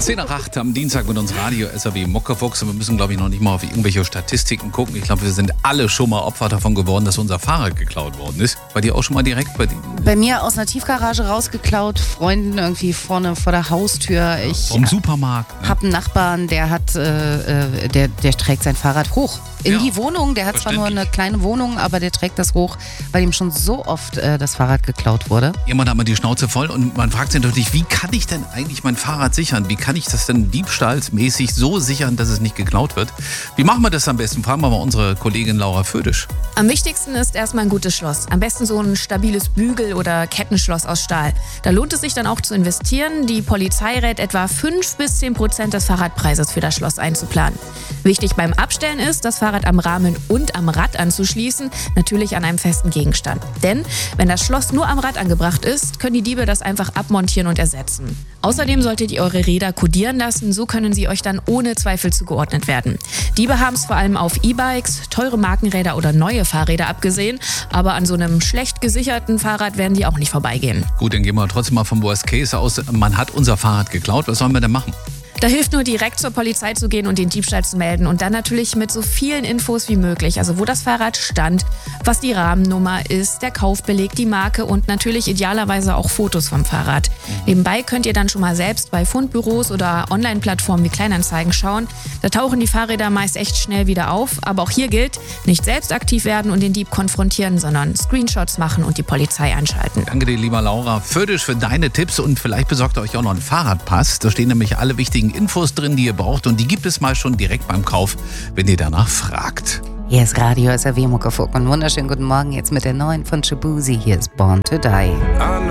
10:08 am Dienstag mit uns Radio SAW Muckefuchs. Und wir müssen, glaube ich, noch nicht mal auf irgendwelche Statistiken gucken. Ich glaube, wir sind alle schon mal Opfer davon geworden, dass unser Fahrrad geklaut worden ist. Bei dir auch schon mal direkt? Bei mir aus einer Tiefgarage rausgeklaut, Freunden irgendwie vorne vor der Haustür. Vom Supermarkt. Ne? Hab einen Nachbarn, der hat, der trägt sein Fahrrad hoch in die Wohnung. Der hat zwar nur eine kleine Wohnung, aber der trägt das hoch, weil ihm schon so oft das Fahrrad geklaut wurde. Jemand hat mal die Schnauze voll und man fragt sich natürlich, wie kann ich denn eigentlich mein Fahrrad sichern? Wie kann ich das denn diebstahlsmäßig so sichern, dass es nicht geklaut wird? Wie machen wir das am besten? Fragen wir mal unsere Kollegin Laura Födisch. Am wichtigsten ist erstmal ein gutes Schloss. Am besten so ein stabiles Bügel- oder Kettenschloss aus Stahl. Da lohnt es sich dann auch zu investieren. Die Polizei rät etwa 5-10% des Fahrradpreises für das Schloss einzuplanen. Wichtig beim Abstellen ist, das Fahrrad am Rahmen und am Rad anzuschließen, natürlich an einem festen Gegenstand. Denn wenn das Schloss nur am Rad angebracht ist, können die Diebe das einfach abmontieren und ersetzen. Außerdem solltet ihr eure Räder kodieren lassen, so können sie euch dann ohne Zweifel zugeordnet werden. Diebe haben es vor allem auf E-Bikes, teure Markenräder oder neue Fahrräder abgesehen, aber an so einem schlecht gesicherten Fahrrad werden die auch nicht vorbeigehen. Gut, dann gehen wir trotzdem mal vom Worst Case aus. Man hat unser Fahrrad geklaut. Was sollen wir denn machen? Da hilft nur, direkt zur Polizei zu gehen und den Diebstahl zu melden und dann natürlich mit so vielen Infos wie möglich. Also wo das Fahrrad stand, was die Rahmennummer ist, der Kaufbeleg, die Marke und natürlich idealerweise auch Fotos vom Fahrrad. Nebenbei könnt ihr dann schon mal selbst bei Fundbüros oder Online-Plattformen wie Kleinanzeigen schauen. Da tauchen die Fahrräder meist echt schnell wieder auf. Aber auch hier gilt, nicht selbst aktiv werden und den Dieb konfrontieren, sondern Screenshots machen und die Polizei einschalten. Danke dir, lieber Laura Födisch, für deine Tipps und vielleicht besorgt ihr euch auch noch einen Fahrradpass. Da stehen nämlich alle wichtigen Infos drin, die ihr braucht und die gibt es mal schon direkt beim Kauf, wenn ihr danach fragt. Hier ist Radio SAW Muckefuchs und wunderschönen guten Morgen jetzt mit der neuen von Shaboozey. Hier ist Born to Die.